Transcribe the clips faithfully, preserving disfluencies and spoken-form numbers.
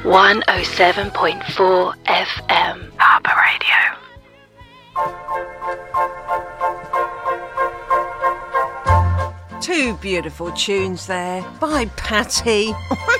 one oh seven point four F M. Harbour Radio. Two beautiful tunes there by Patty.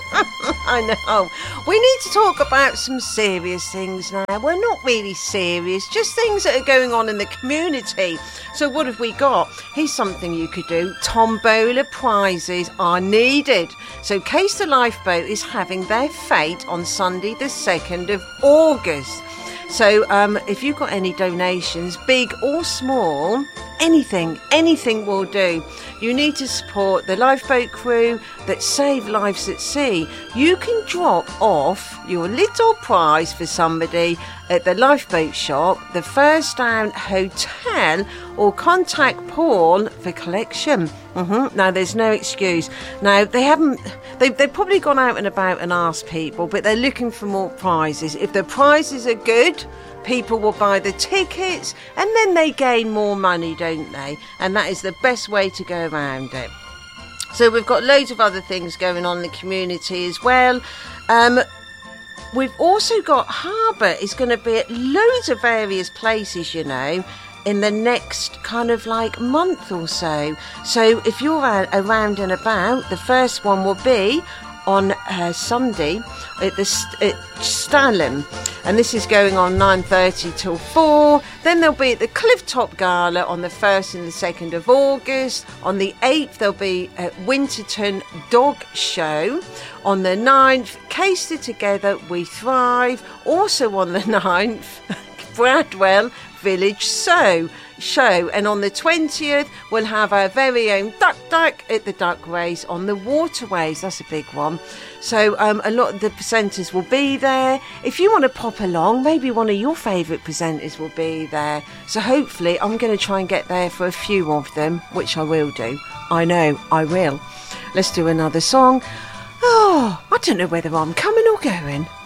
I know. We need to talk about some serious things now. Well, not really serious, just things that are going on in the community. So what have we got? Here's something you could do. Tombola prizes are needed. So Case the Lifeboat is having their fete on Sunday the second of August. So um, if you've got any donations, big or small, anything, anything will do. You need to support the lifeboat crew that save lives at sea. You can drop off your little prize for somebody at the lifeboat shop, the First Down Hotel, or contact Paul for collection. Mm-hmm. Now, there's no excuse. Now, they haven't, they've, they've probably gone out and about and asked people, but they're looking for more prizes. If the prizes are good, people will buy the tickets and then they gain more money, don't they? And that is the best way to go around it. So we've got loads of other things going on in the community as well. Um, we've also got Harbour is going to be at loads of various places, you know, in the next kind of like month or so. So if you're around and about, the first one will be on uh, Sunday at the St- at Stalham, and this is going on nine thirty till four. Then they'll be at the Clifftop Gala on the first and the second of August. On the eighth they'll be at Winterton Dog Show. On the ninth, Case It Together We Thrive. Also on the ninth, Bradwell Village Show. show and on the twentieth we'll have our very own Duck Duck at the Duck Race on the waterways. That's a big one. So um, a lot of the presenters will be there. If you want to pop along, maybe one of your favourite presenters will be there. So hopefully I'm going to try and get there for a few of them, which I will do. I know I will. Let's do another song. Oh, I don't know whether I'm coming or going.